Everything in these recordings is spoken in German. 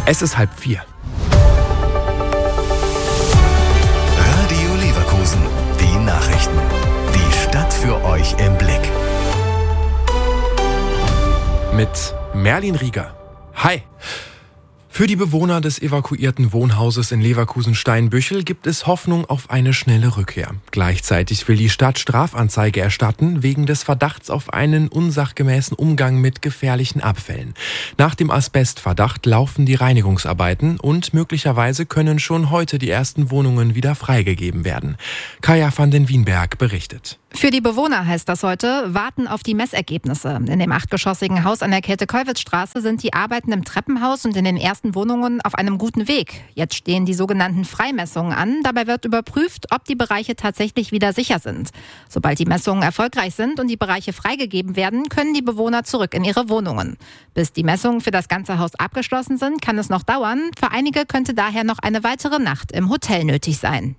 Es ist 3:30. Radio Leverkusen, die Nachrichten. Die Stadt für euch im Blick. Mit Merlin Rieger. Hi! Für die Bewohner des evakuierten Wohnhauses in Leverkusen-Steinbüchel gibt es Hoffnung auf eine schnelle Rückkehr. Gleichzeitig will die Stadt Strafanzeige erstatten wegen des Verdachts auf einen unsachgemäßen Umgang mit gefährlichen Abfällen. Nach dem Asbestverdacht laufen die Reinigungsarbeiten und möglicherweise können schon heute die ersten Wohnungen wieder freigegeben werden. Kaya van den Wienberg berichtet. Für die Bewohner heißt das heute, warten auf die Messergebnisse. In dem 8-geschossigen Haus an der Käthe-Kollwitz-Straße sind die Arbeiten im Treppenhaus und in den ersten Wohnungen auf einem guten Weg. Jetzt stehen die sogenannten Freimessungen an. Dabei wird überprüft, ob die Bereiche tatsächlich wieder sicher sind. Sobald die Messungen erfolgreich sind und die Bereiche freigegeben werden, können die Bewohner zurück in ihre Wohnungen. Bis die Messungen für das ganze Haus abgeschlossen sind, kann es noch dauern. Für einige könnte daher noch eine weitere Nacht im Hotel nötig sein.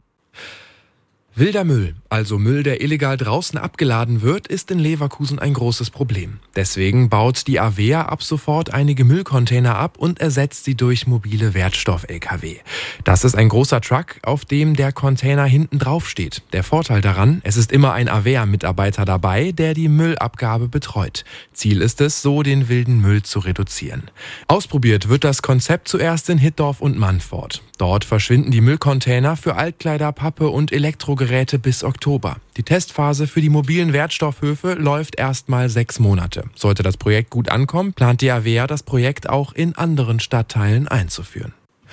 Wilder Müll, also Müll, der illegal draußen abgeladen wird, ist in Leverkusen ein großes Problem. Deswegen baut die Avea ab sofort einige Müllcontainer ab und ersetzt sie durch mobile Wertstoff-Lkw. Das ist ein großer Truck, auf dem der Container hinten drauf steht. Der Vorteil daran, es ist immer ein Avea-Mitarbeiter dabei, der die Müllabgabe betreut. Ziel ist es, so den wilden Müll zu reduzieren. Ausprobiert wird das Konzept zuerst in Hittorf und Mannfort. Dort verschwinden die Müllcontainer für Altkleider, Pappe und Elektrogeräte bis Oktober. Die Testphase für die mobilen Wertstoffhöfe läuft erstmal 6 Monate. Sollte das Projekt gut ankommen, plant die Avea, das Projekt auch in anderen Stadtteilen einzuführen.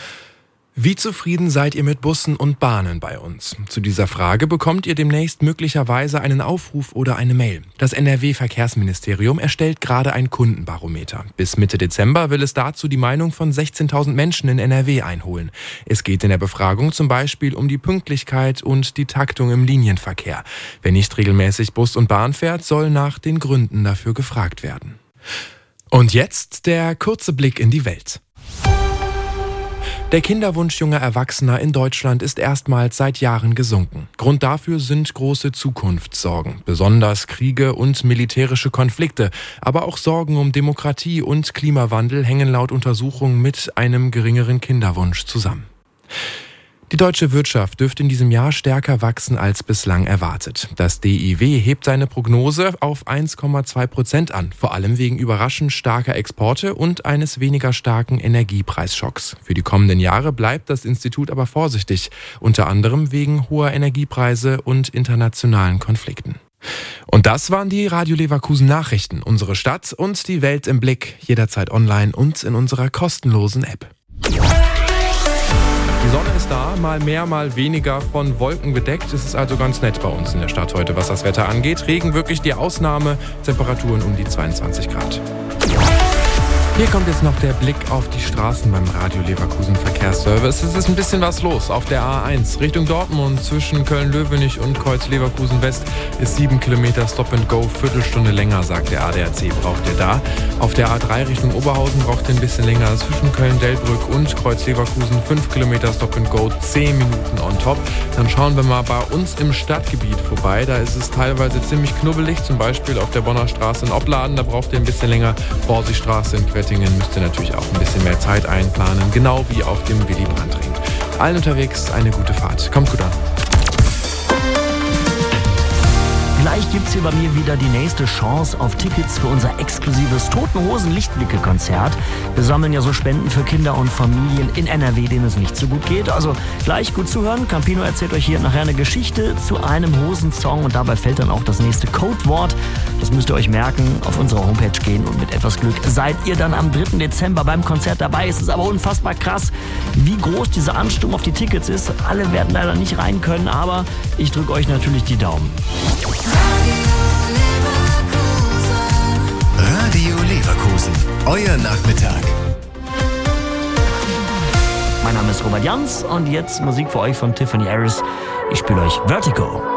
Wie zufrieden seid ihr mit Bussen und Bahnen bei uns? Zu dieser Frage bekommt ihr demnächst möglicherweise einen Aufruf oder eine Mail. Das NRW-Verkehrsministerium erstellt gerade ein Kundenbarometer. Bis Mitte Dezember will es dazu die Meinung von 16.000 Menschen in NRW einholen. Es geht in der Befragung zum Beispiel um die Pünktlichkeit und die Taktung im Linienverkehr. Wer nicht regelmäßig Bus und Bahn fährt, soll nach den Gründen dafür gefragt werden. Und jetzt der kurze Blick in die Welt. Der Kinderwunsch junger Erwachsener in Deutschland ist erstmals seit Jahren gesunken. Grund dafür sind große Zukunftssorgen, besonders Kriege und militärische Konflikte, aber auch Sorgen um Demokratie und Klimawandel hängen laut Untersuchungen mit einem geringeren Kinderwunsch zusammen. Die deutsche Wirtschaft dürfte in diesem Jahr stärker wachsen als bislang erwartet. Das DIW hebt seine Prognose auf 1,2% an, vor allem wegen überraschend starker Exporte und eines weniger starken Energiepreisschocks. Für die kommenden Jahre bleibt das Institut aber vorsichtig, unter anderem wegen hoher Energiepreise und internationalen Konflikten. Und das waren die Radio Leverkusen Nachrichten, unsere Stadt und die Welt im Blick, jederzeit online und in unserer kostenlosen App. Die Sonne ist da, mal mehr, mal weniger von Wolken bedeckt. Es ist also ganz nett bei uns in der Stadt heute, was das Wetter angeht. Regen wirklich die Ausnahme, Temperaturen um die 22 Grad. Hier kommt jetzt noch der Blick auf die Straßen beim Radio Leverkusen Verkehrsservice. Es ist ein bisschen was los auf der A1 Richtung Dortmund zwischen Köln-Löwenich und Kreuz-Leverkusen-West ist 7 Kilometer Stop and Go, Viertelstunde länger, sagt der ADAC, braucht ihr da. Auf der A3 Richtung Oberhausen braucht ihr ein bisschen länger zwischen Köln-Delbrück und Kreuz-Leverkusen 5 Kilometer Stop and Go, 10 Minuten on top. Dann schauen wir mal bei uns im Stadtgebiet vorbei. Da ist es teilweise ziemlich knubbelig, zum Beispiel auf der Bonner Straße in Opladen, da braucht ihr ein bisschen länger. Borsigstraße in Quettingen müsst ihr natürlich auch ein bisschen mehr Zeit einplanen, genau wie auf dem Willy-Brandt-Ring. Allen unterwegs eine gute Fahrt. Kommt gut an. Gleich gibt's hier bei mir wieder die nächste Chance auf Tickets für unser exklusives Toten-Hosen-Lichtblicke-Konzert. Wir sammeln ja so Spenden für Kinder und Familien in NRW, denen es nicht so gut geht. Also gleich gut zuhören. Campino erzählt euch hier nachher eine Geschichte zu einem Hosensong und dabei fällt dann auch das nächste Codewort. Das müsst ihr euch merken, auf unsere Homepage gehen und mit etwas Glück seid ihr dann am 3. Dezember beim Konzert dabei. Es ist aber unfassbar krass, wie groß diese Ansturm auf die Tickets ist. Alle werden leider nicht rein können, aber ich drücke euch natürlich die Daumen. Radio Leverkusen, euer Nachmittag. Mein Name ist Robert Jans und jetzt Musik für euch von Tiffany Harris. Ich spiele euch Vertigo.